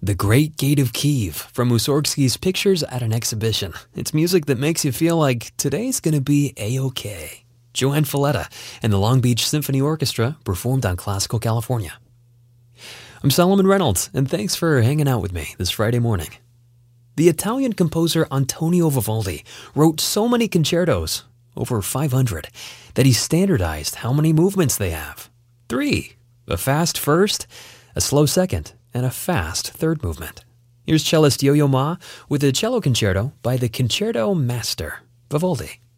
The Great Gate of Kiev from Mussorgsky's Pictures at an Exhibition. It's music that makes you feel like today's gonna be A-OK. Joanne Falletta and the Long Beach Symphony Orchestra performed on Classical California. I'm Solomon Reynolds, and thanks for hanging out with me this Friday morning. The Italian composer Antonio Vivaldi wrote so many concertos, over 500, that he standardized how many movements they have. 3, a fast first, a slow second, and a fast third movement. Here's cellist Yo-Yo Ma with a cello concerto by the Concerto Master, Vivaldi.